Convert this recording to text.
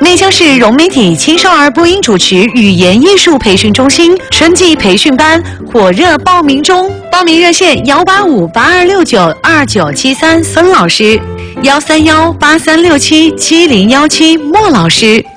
内江市融媒体青少儿播音主持语言艺术培训中心春季培训班火热报名中，报名热线18582692973孙老师，13183677017莫老师。